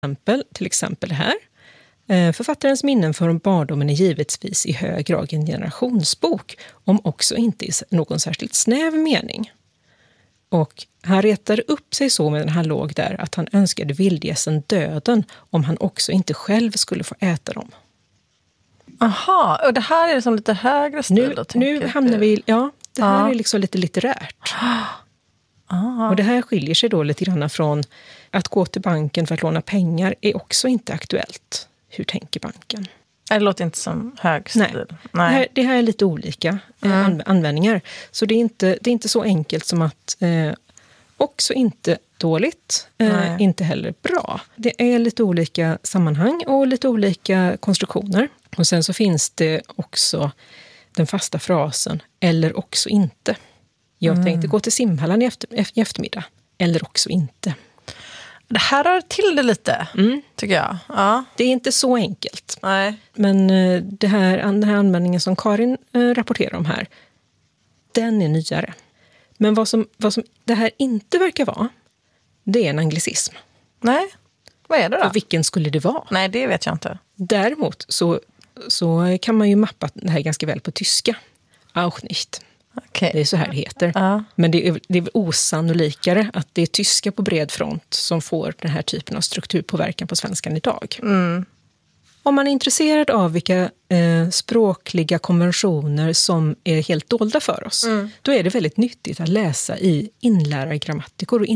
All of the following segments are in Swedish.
Till exempel det här. Författarens minnen från barndomen är givetvis i hög grad en generationsbok, om också inte i någon särskilt snäv mening. Och han retade upp sig så med den här låg där att han önskade vildgässen döden om han också inte själv skulle få äta dem. Aha, och det här är liksom lite högre stil. Nu hamnar vi, det här är liksom lite litterärt. Och det här skiljer sig då lite grann från att gå till banken för att låna pengar är också inte aktuellt. Hur tänker banken? Det låter inte som hög stil. Nej. Det här är lite olika användningar. Så det är inte så enkelt som att också inte dåligt, inte heller bra. Det är lite olika sammanhang och lite olika konstruktioner. Och sen så finns det också den fasta frasen, eller också inte. Jag tänkte gå till simhallen i eftermiddag, eller också inte. Det här rör till det lite, tycker jag. Ja. Det är inte så enkelt. Nej. Men den här användningen som Karin rapporterar om här, den är nyare. Men vad som det här inte verkar vara, det är en anglicism. Nej, vad är det då? För vilken skulle det vara? Nej, det vet jag inte. Däremot så kan man ju mappa det här ganska väl på tyska. Auch nicht. Okay. Det är så här det heter. Men det är osannolikare att det är tyska på bred front som får den här typen av strukturpåverkan på svenskan idag. Om man är intresserad av vilka språkliga konventioner som är helt dolda för oss, då är det väldigt nyttigt att läsa i inlärargrammatikor och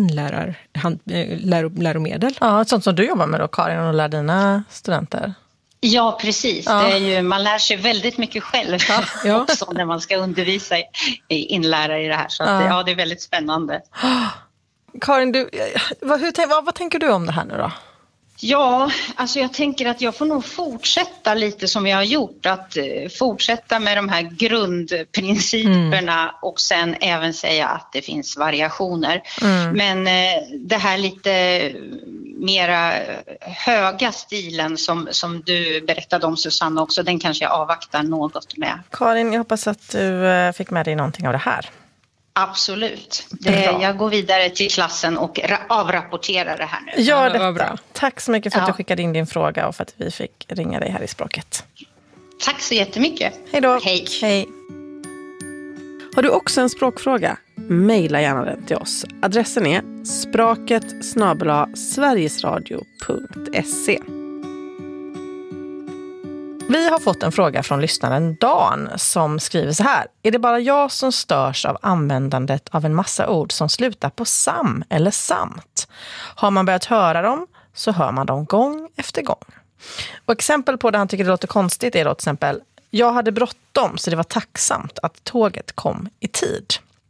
läromedel. Ja, sånt som du jobbar med då, Karin, och lär dina studenter. Ja, precis. Ja. Det är ju, man lär sig väldigt mycket själv också när man ska undervisa inlärare i det här. Så att, det är väldigt spännande. Karin, vad tänker du om det här nu då? Ja, alltså jag tänker att jag får nog fortsätta lite som jag har gjort. Att fortsätta med de här grundprinciperna och sen även säga att det finns variationer. Men det här lite mera höga stilen som du berättade om, Susanna, också, den kanske jag avvaktar något med. Karin, jag hoppas att du fick med dig någonting av det här. Absolut. Jag går vidare till klassen och avrapporterar det här nu. Ja, det var bra. Tack så mycket för att du skickade in din fråga och för att vi fick ringa dig här i Språket. Tack så jättemycket. Hej då. Hej. Har du också en språkfråga? Maila gärna den till oss. Adressen är språket@sverigesradio.se. Vi har fått en fråga från lyssnaren Dan som skriver så här. Är det bara jag som störs av användandet av en massa ord som slutar på sam eller samt? Har man börjat höra dem så hör man dem gång efter gång. Och exempel på det han tycker det låter konstigt är då till exempel: jag hade bråttom så det var tacksamt att tåget kom i tid.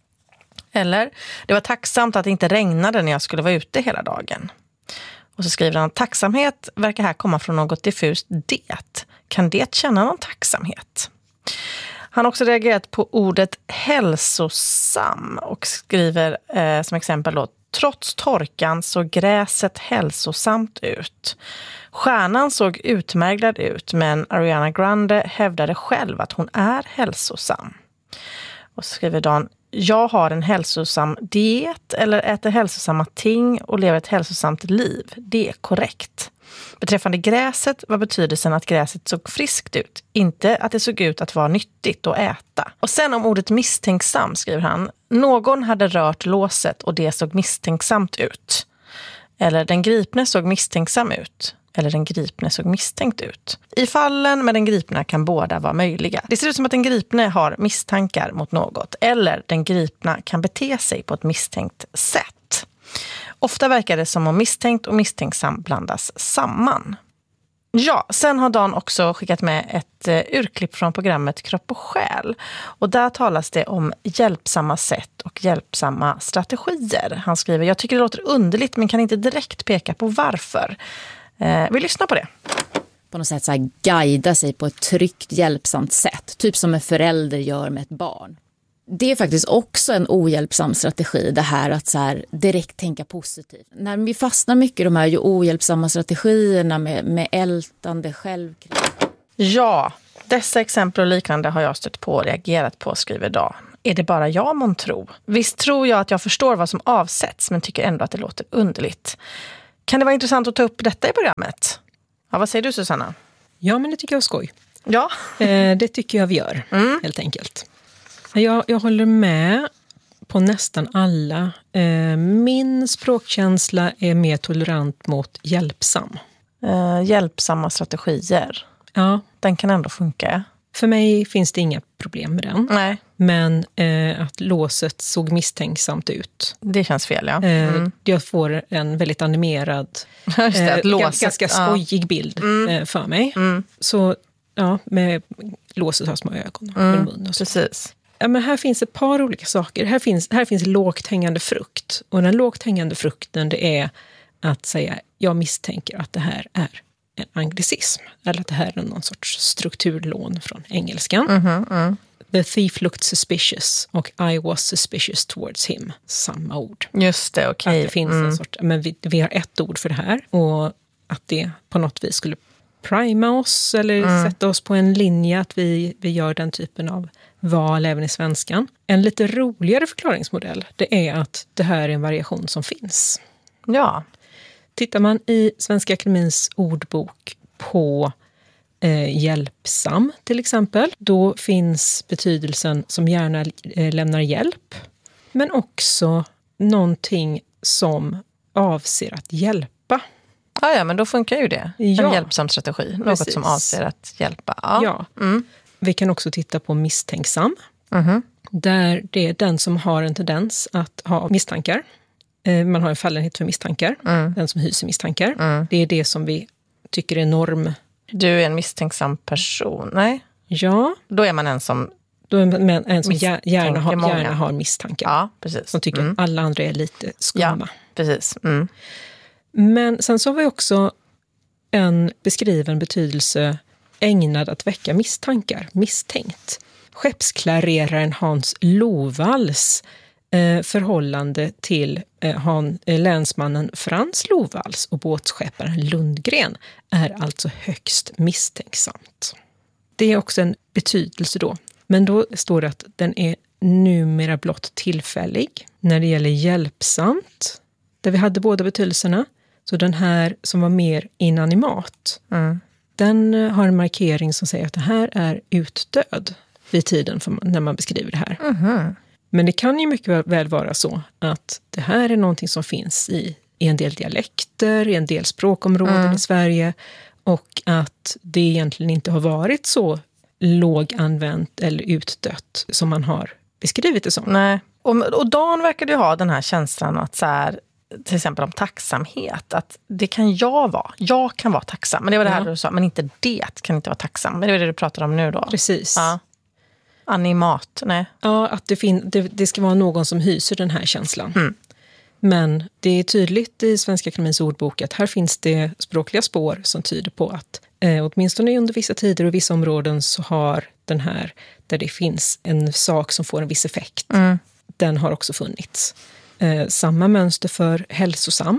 Eller, det var tacksamt att det inte regnade när jag skulle vara ute hela dagen. Och så skriver han: tacksamhet verkar här komma från något diffust det. Kan det känna någon tacksamhet? Han har också reagerat på ordet hälsosam och skriver som exempel då: trots torkan såg gräset hälsosamt ut. Stjärnan såg utmärglad ut, men Ariana Grande hävdade själv att hon är hälsosam. Och så skriver Dan: jag har en hälsosam diet eller äter hälsosamma ting och lever ett hälsosamt liv. Det är korrekt. Beträffande gräset var betydelsen att gräset såg friskt ut, inte att det såg ut att vara nyttigt att äta. Och sen om ordet misstänksam skriver han: någon hade rört låset och det såg misstänksamt ut. Eller den gripne såg misstänksam ut. Eller den gripne såg misstänkt ut. I fallen med den gripna kan båda vara möjliga. Det ser ut som att den gripne har misstankar mot något. Eller den gripna kan bete sig på ett misstänkt sätt. Ofta verkar det som om misstänkt och misstänksam blandas samman. Ja, sen har Dan också skickat med ett urklipp från programmet Kropp och själ. Och där talas det om hjälpsamma sätt och hjälpsamma strategier. Han skriver: jag tycker det låter underligt men kan inte direkt peka på varför. Vi lyssnar på det. På något sätt så här guida sig på ett tryggt, hjälpsamt sätt. Typ som en förälder gör med ett barn. Det är faktiskt också en ohjälpsam strategi, det här att så här direkt tänka positivt. När vi fastnar mycket i de här ohjälpsamma strategierna med ältande, självkritik. Ja, dessa exempel och liknande har jag stött på och reagerat på, skriver Dan. Är det bara jag mån tro? Visst tror jag att jag förstår vad som avsätts, men tycker ändå att det låter underligt. Kan det vara intressant att ta upp detta i programmet? Ja, vad säger du, Susanna? Ja, men det tycker jag är skoj. Ja. Det tycker jag vi gör, helt enkelt. Jag håller med på nästan alla. Min språkkänsla är mer tolerant mot hjälpsam. Hjälpsamma strategier. Ja. Den kan ändå funka. För mig finns det inga problem med den. Nej. Men att låset såg misstänksamt ut. Det känns fel, ja. Jag får en väldigt animerad, Just det, att låset, ganska skojig bild för mig. Så ja, med låset har små ögon och mun och så. Precis. Ja, men här finns ett par olika saker. Här finns lågt hängande frukt. Och den lågt hängande frukten, det är att säga, jag misstänker att det här är en anglicism. Eller att det här är någon sorts strukturlån från engelskan. The thief looked suspicious och I was suspicious towards him. Samma ord. Just det, okej. Att det finns en sort, men vi har ett ord för det här. Och att det på något vis skulle prima oss eller sätta oss på en linje att vi gör den typen av val även i svenskan. En lite roligare förklaringsmodell, det är att det här är en variation som finns. Ja. Tittar man i Svenska Akademins ordbok på hjälpsam till exempel, då finns betydelsen som gärna lämnar hjälp, men också någonting som avser att hjälpa. Ja, men då funkar ju det. En hjälpsam strategi. Något Precis. som avser att hjälpa. Ja. Vi kan också titta på misstänksam. Där det är den som har en tendens att ha misstankar. Man har en fallenhet för misstankar. Den som hyser misstankar. Det är det som vi tycker är norm. Du är en misstänksam person, nej? Ja. Då är man en som... Då är man en som gärna har misstankar. Ja, precis. Som tycker att alla andra är lite skumma. Ja, precis. Men sen så har vi också en beskriven betydelse ägnad att väcka misstankar. Misstänkt. Skeppsklareraren Hans Lovalls förhållande till länsmannen Frans Lovalls och båtskepparen Lundgren är alltså högst misstänksamt. Det är också en betydelse då. Men då står det att den är numera blott tillfällig. När det gäller hjälpsamt, där vi hade båda betydelserna, så den här som var mer inanimat, den har en markering som säger att det här är utdöd vid tiden när man beskriver det här. Men det kan ju mycket väl vara så att det här är någonting som finns i en del dialekter, i en del språkområden i Sverige, och att det egentligen inte har varit så låganvänt eller utdött som man har beskrivit det som. Nej. Och Dan verkar ju ha den här känslan att så här, till exempel om tacksamhet, att det kan jag vara. Jag kan vara tacksam. Men det var det här du sa, men inte det kan inte vara tacksam. Men det är det du pratar om nu då. Precis. Ja. Animat, nej. Ja, att det ska vara någon som hyser den här känslan. Men det är tydligt i Svenska Akademins ordbok att här finns det språkliga spår som tyder på att åtminstone under vissa tider och vissa områden så har den här, där det finns en sak som får en viss effekt, den har också funnits. Samma mönster för hälsosam.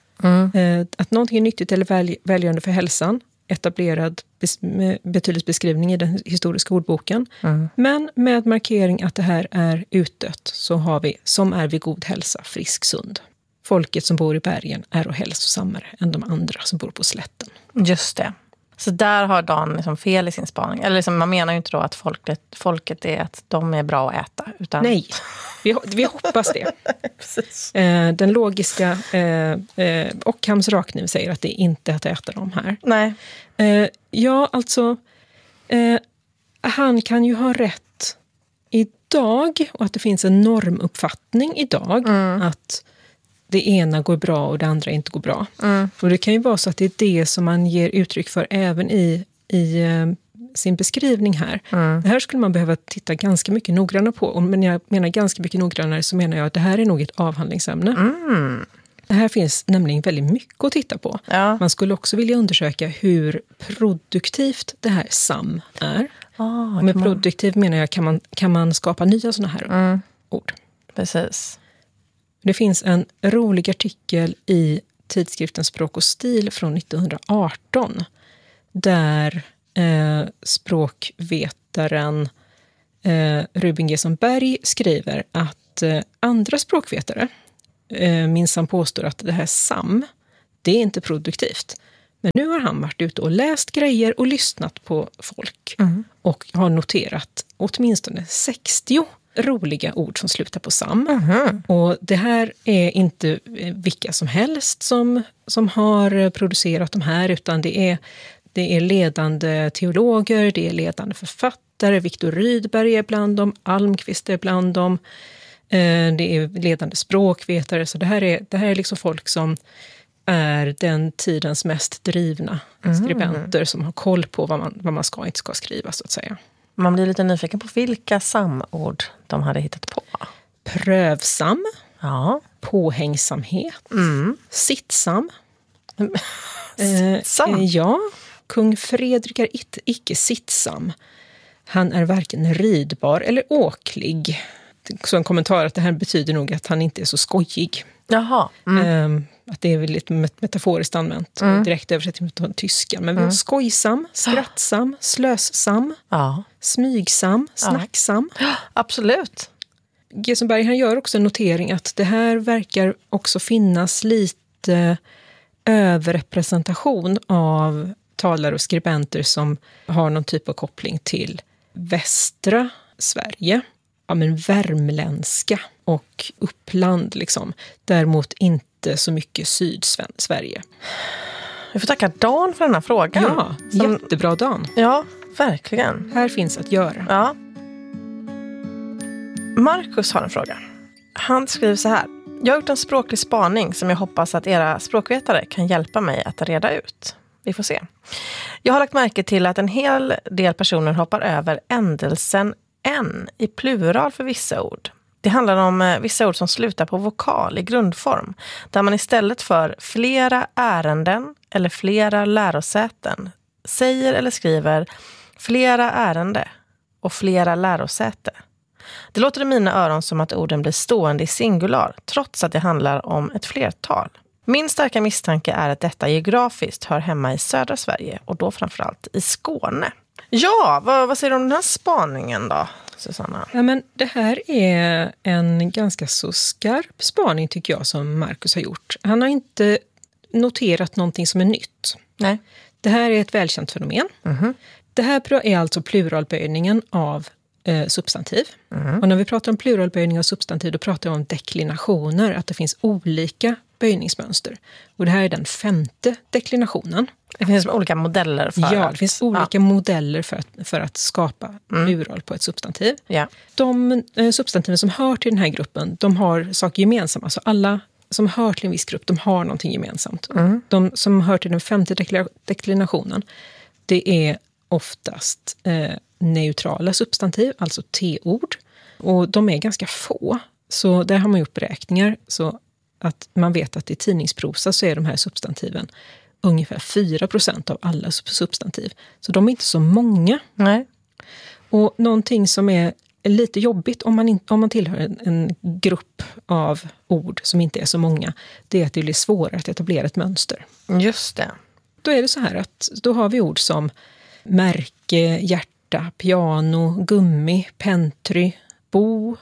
Att någonting är nyttigt eller välgörande för hälsan, etablerad betydelsebeskrivning i den historiska ordboken. Men med markering att det här är utdött, så har vi som är vid god hälsa, frisk, sund. Folket som bor i bergen är och hälsosammare än de andra som bor på slätten. Just det. Så där har Dan liksom fel i sin spaning. Eller liksom, man menar ju inte då att folket är att de är bra att äta. Utan... Nej, vi hoppas det. Precis. Den logiska Ockhams rakniv säger att det inte är att äta dem här. Nej. Ja, alltså han kan ju ha rätt idag, och att det finns en normuppfattning idag att det ena går bra och det andra inte går bra. Och det kan ju vara så att det är det som man ger uttryck för även i sin beskrivning här. Det här skulle man behöva titta ganska mycket noggrannare på. Och när jag menar ganska mycket noggrannare så menar jag att det här är nog ett avhandlingsämne. Det här finns nämligen väldigt mycket att titta på. Ja. Man skulle också vilja undersöka hur produktivt det här sam är. Och med produktiv menar jag kan man skapa nya sådana här ord. Precis. Det finns en rolig artikel i tidskriften Språk och stil från 1918 där språkvetaren Ruben Gesson-Berg skriver att andra språkvetare minsann påstår att det här sam, Det är inte produktivt. Men nu har han varit ute och läst grejer och lyssnat på folk. Och har noterat åtminstone 60 roliga ord som slutar på sam. Och det här är inte vilka som helst som har producerat de här, utan det är ledande teologer, det är ledande författare, Viktor Rydberg är bland dem, Almqvist är bland dem, det är ledande språkvetare. Så det här är liksom folk som är den tidens mest drivna skribenter som har koll på vad man ska och inte ska skriva, så att säga. Man blir lite nyfiken på vilka samord de hade hittat på. Prövsam, Ja. påhängsamhet, sittsam. Sittsam? Ja, kung Fredrik är icke sittsam. Han är varken ridbar eller åklig. Så en kommentar att det här betyder nog att han inte är så skojig. Jaha. Att det är väl lite metaforiskt använt, direkt översättning från tyskan. Men vi har skojsam, skrattsam, slössam, smygsam, snacksam. Absolut. Gesenberg, han gör också en notering att det här verkar också finnas lite överrepresentation av talare och skribenter som har någon typ av koppling till västra Sverige. Ja, men värmländska och Uppland liksom. Däremot inte så mycket Sydsverige. Vi får tacka Dan för den här frågan. Ja, jättebra Dan. Ja, verkligen. Här finns att göra. Ja. Marcus har en fråga. Han skriver så här. Jag har gjort en språklig spaning som jag hoppas att era språkvetare kan hjälpa mig att reda ut. Vi får se. Jag har lagt märke till att en hel del personer hoppar över ändelsen en i plural för vissa ord. Det handlar om vissa ord som slutar på vokal i grundform, där man istället för flera ärenden eller flera lärosäten säger eller skriver flera ärende och flera lärosäte. Det låter i mina öron som att orden blir stående i singular, trots att det handlar om ett flertal. Min starka misstanke är att detta geografiskt hör hemma i södra Sverige och då framförallt i Skåne. Ja, vad säger du om den här spaningen då, Susanna? Ja, men det här är en ganska så skarp spaning tycker jag som Marcus har gjort. Han har inte noterat någonting som är nytt. Nej. Det här är ett välkänt fenomen. Det här är alltså pluralböjningen av substantiv. Och när vi pratar om pluralböjning av substantiv då pratar vi om deklinationer, att det finns olika böjningsmönster. Och det här är den 5:e deklinationen. Det finns olika modeller för det finns olika modeller för att skapa plural på ett substantiv. Ja. De substantiven som hör till den här gruppen, de har saker gemensamma. Alltså alla som hör till en viss grupp, de har någonting gemensamt. De som hör till den 5:e deklinationen, det är oftast neutrala substantiv, alltså T-ord. Och de är ganska få. Så där har man gjort beräkningar så att man vet att i tidningsprosa så är de här substantiven ungefär 4% av alla substantiv. Så de är inte så många. Nej. Och någonting som är lite jobbigt om man tillhör en grupp av ord som inte är så många, det är att det blir svårare att etablera ett mönster. Just det. Då är det så här att då har vi ord som märke, hjärta, piano, gummi, pentry, bo,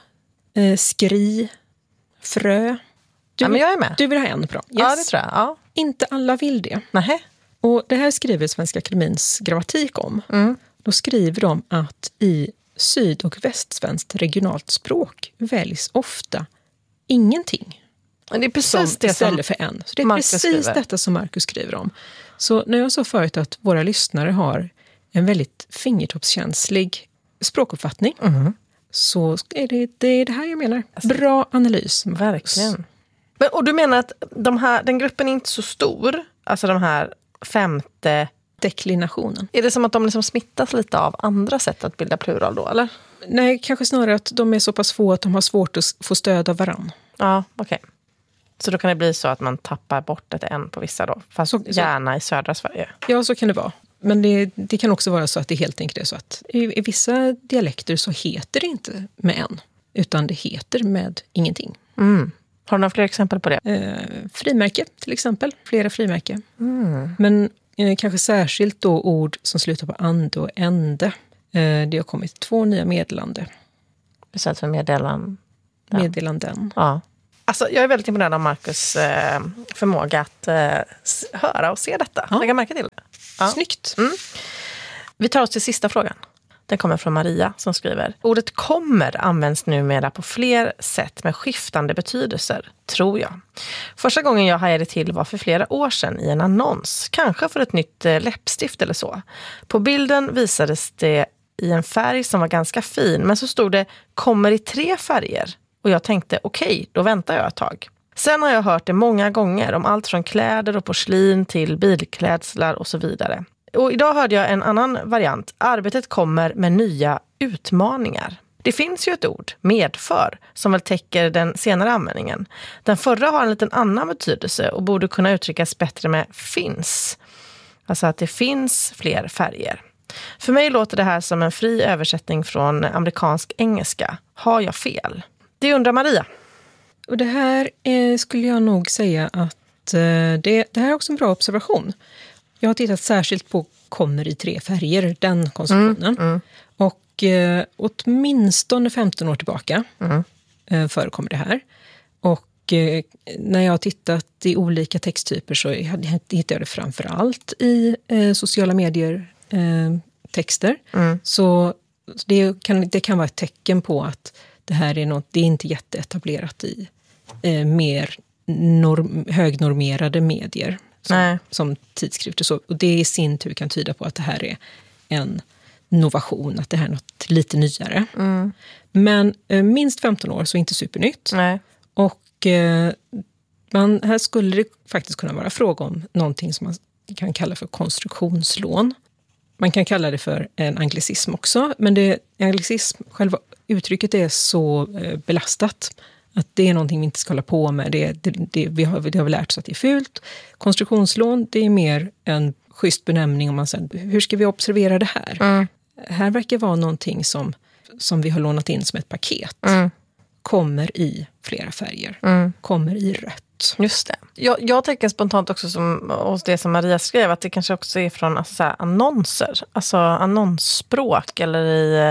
skri, frö. Men jag är med. Du vill ha en bra. Yes. Ja, det tror jag. Ja. Inte alla vill det. Nähä. Och det här skriver Svenska Akademins grammatik om. Då skriver de att i syd- och västsvenskt regionalt språk väljs ofta ingenting. Det är precis det istället för en. Så det är Marcus precis skriver. detta som Marcus skriver om. Så när jag sa förut att våra lyssnare har en väldigt fingertoppskänslig språkuppfattning så är det här jag menar. Bra analys. Verkligen. Och du menar att den gruppen är inte så stor, alltså de här 5:e deklinationen. Är det som att de liksom smittas lite av andra sätt att bilda plural då, eller? Nej, kanske snarare att de är så pass få att de har svårt att få stöd av varann. Ja, okej. Så då kan det bli så att man tappar bort ett en på vissa då, fast gärna i södra Sverige. Ja, så kan det vara. Men det kan också vara så att det helt enkelt är så att i vissa dialekter så heter det inte med en, utan det heter med ingenting. Har du några fler exempel på det? Frimärke till exempel, flera frimärke. Men kanske särskilt då ord som slutar på ande och ände. Det har kommit 2 nya meddelande. Precis för meddelanden. Meddelanden. Ja. Alltså, jag är väldigt imponerad av Marcus förmåga att höra och se detta. Ja. Lägga märke till det. Ja. Snyggt. Vi tar oss till sista frågan. Den kommer från Maria som skriver: ordet kommer används numera på fler sätt med skiftande betydelser, tror jag. Första gången jag hajade till var för flera år sedan i en annons. Kanske för ett nytt läppstift eller så. På bilden visades det i en färg som var ganska fin, men så stod det kommer i 3 färger. Och jag tänkte okej, då väntar jag ett tag. Sen har jag hört det många gånger om allt från kläder och porslin till bilklädslar och så vidare. Och idag hörde jag en annan variant. Arbetet kommer med nya utmaningar. Det finns ju ett ord, medför, som väl täcker den senare användningen. Den förra har en liten annan betydelse och borde kunna uttryckas bättre med finns. Alltså att det finns fler färger. För mig låter det här som en fri översättning från amerikansk engelska. Har jag fel? Det undrar Maria. Och det här skulle jag nog säga att det här är också en bra observation. Jag har tittat särskilt på kommer i 3 färger, den konstruktionen. Och åtminstone 15 år tillbaka förekommer det här. Och när jag har tittat i olika texttyper så hittar jag det framförallt i sociala medier texter. Så det kan vara ett tecken på att det här är något, det är inte jätteetablerat i mer högnormerade medier. Som tidskrifter. Så, och det i sin tur kan tyda på att det här är en innovation, att det här är något lite nyare. Men minst 15 år, så inte supernytt. Nej. Och här skulle det faktiskt kunna vara fråga om någonting som man kan kalla för konstruktionslån. Man kan kalla det för en anglicism också, men anglicism, själva uttrycket är så belastat att det är någonting vi inte ska hålla på med. Det har vi lärt oss att det är fult. Konstruktionslån, det är mer en schysst benämning om man säger, hur ska vi observera det här? Här verkar vara någonting som vi har lånat in som ett paket. Kommer i flera färger. Kommer i rött. Just det. Jag tänker spontant också hos det som Maria skrev, att det kanske också är från alltså, annonser. Alltså annonsspråk eller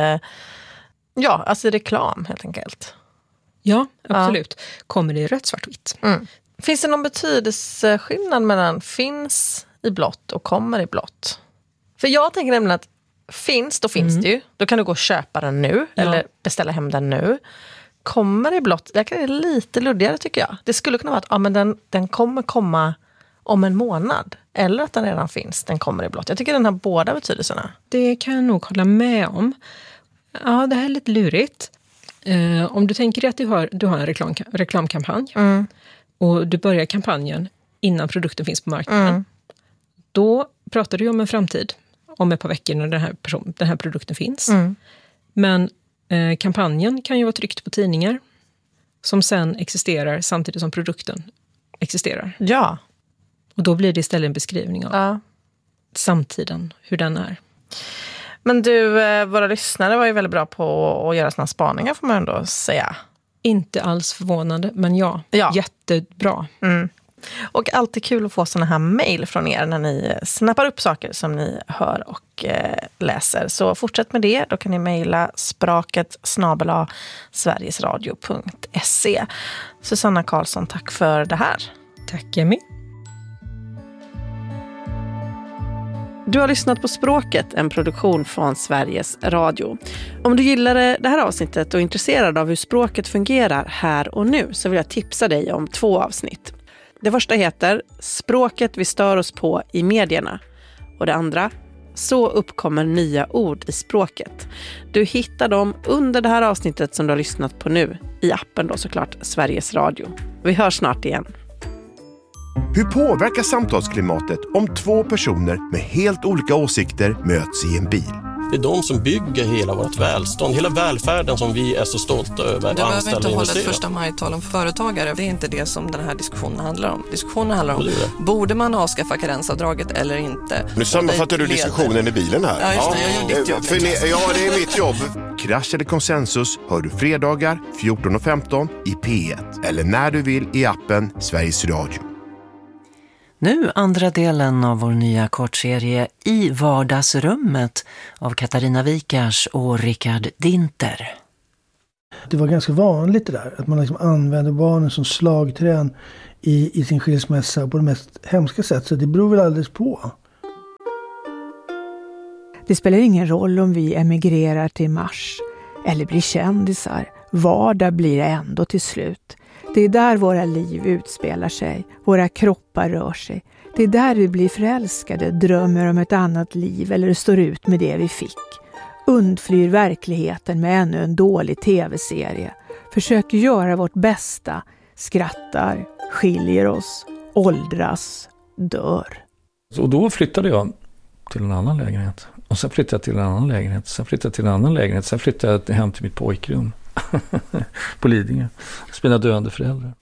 i reklam helt enkelt. Ja, absolut. Kommer i rött, svart, vitt. Finns det någon betydelseskillnad mellan finns i blått och kommer i blått? För jag tänker nämligen att finns, då finns det ju. Då kan du gå och köpa den nu eller beställa hem den nu. Kommer i blått, det är lite luddigare tycker jag. Det skulle kunna vara att men den kommer komma om en månad. Eller att den redan finns, den kommer i blått. Jag tycker den har båda betydelserna. Det kan jag nog hålla med om. Ja, det här är lite lurigt. Om du tänker dig att du har en reklamkampanj och du börjar kampanjen innan produkten finns på marknaden. Då pratar du om en framtid, om ett par veckor när den här produkten finns. Men kampanjen kan ju vara tryckt på tidningar som sen existerar samtidigt som produkten existerar. Ja. Och då blir det istället en beskrivning av samtiden, hur den är. Men du, våra lyssnare var ju väldigt bra på att göra såna spaningar får man ändå säga. Inte alls förvånande, men jättebra. Och alltid kul att få såna här mejl från er när ni snappar upp saker som ni hör och läser. Så fortsätt med det, då kan ni mejla spraket@sverigesradio.se. Susanna Karlsson, tack för det här. Tack, Emmy. Du har lyssnat på Språket, en produktion från Sveriges Radio. Om du gillar det här avsnittet och är intresserad av hur språket fungerar här och nu så vill jag tipsa dig om 2 avsnitt. Det första heter Språket vi stör oss på i medierna. Och det andra, Så uppkommer nya ord i språket. Du hittar dem under det här avsnittet som du har lyssnat på nu. I appen då såklart, Sveriges Radio. Vi hörs snart igen. Hur påverkar samtalsklimatet om 2 personer med helt olika åsikter möts i en bil? Det är de som bygger hela vårt välstånd, hela välfärden som vi är så stolta över. Du behöver inte hålla ett första maj-tal om företagare. Det är inte det som den här diskussionen handlar om. Diskussionen handlar om, borde man avskaffa karensavdraget eller inte? Nu sammanfattar du diskussionen i bilen här. Ja, just det. Jag gör ditt jobb. Det är mitt jobb. Krasch eller konsensus hör du fredagar 14:15 i P1. Eller när du vill i appen Sveriges Radio. Nu andra delen av vår nya kortserie I vardagsrummet av Katarina Wikars och Rickard Dinter. Det var ganska vanligt det där, att man liksom använde barnen som slagträn i sin skilsmässa på det mest hemska sätt. Så det beror väl alldeles på. Det spelar ingen roll om vi emigrerar till Mars eller blir kändisar. Vardag blir det ändå till slut. Det är där våra liv utspelar sig, våra kroppar rör sig. Det är där vi blir förälskade, drömmer om ett annat liv eller står ut med det vi fick. Undflyr verkligheten med ännu en dålig tv-serie. Försöker göra vårt bästa, skrattar, skiljer oss, åldras, dör. Och då flyttade jag till en annan lägenhet. Och sen flyttade jag till en annan lägenhet. Sen flyttade jag till en annan lägenhet. Sen flyttade jag hem till mitt pojkrum på Lidingö. Spela döende föräldrar.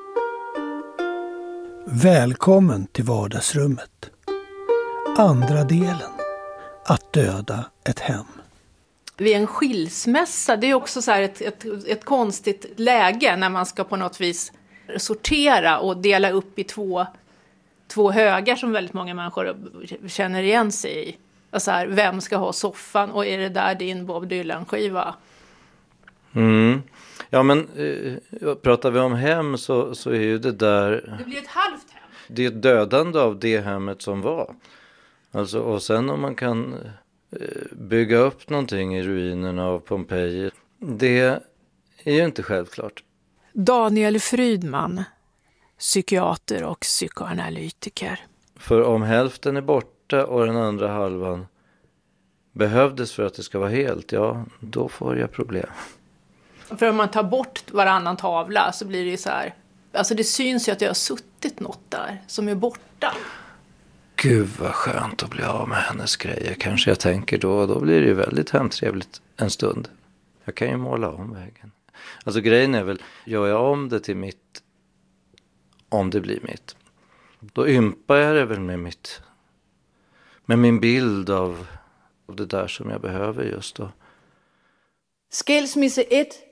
Välkommen till vardagsrummet. Andra delen. Att döda ett hem. Vid en skilsmässa, det är också så här ett konstigt läge när man ska på något vis sortera och dela upp i två högar som väldigt många människor känner igen sig i. Alltså här, vem ska ha soffan och är det där din Bob Dylan-skiva? Ja, men pratar vi om hem så är ju det där... Det blir ett halvt hem. Det är ett dödande av det hemmet som var. Alltså, och sen om man kan bygga upp någonting i ruinerna av Pompeji, det är ju inte självklart. Daniel Frydman, psykiater och psykoanalytiker. För om hälften är borta och den andra halvan behövdes för att det ska vara helt, ja, då får jag problem. För om man tar bort varannan tavla så blir det ju så här, alltså det syns ju att det har suttit något där som är borta. Gud vad skönt att bli av med hennes grejer, kanske jag tänker då. Och då blir det ju väldigt hemtrevligt en stund. Jag kan ju måla om väggen. Alltså grejen är väl, gör jag om det till mitt, om det blir mitt, då ympar jag det väl med min bild av det där som jag behöver just då. Skilsmisse 1